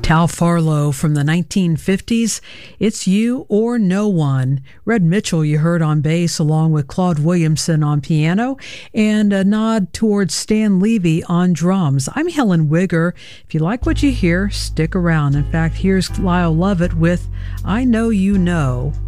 Tal Farlow from the 1950s, It's You or No One. Red Mitchell you heard on bass along with Claude Williamson on piano, and a nod towards Stan Levy on drums. I'm Helen Wigger. If you like what you hear, stick around. In fact, here's Lyle Lovett with I Know You Know.